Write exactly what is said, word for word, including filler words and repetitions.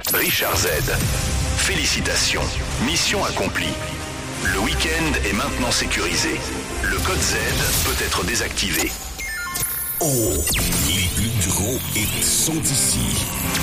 Richard Z. Félicitations. Mission accomplie. Le week-end est maintenant sécurisé. Le code Z peut être désactivé. Oh, les plus gros hits sont ici.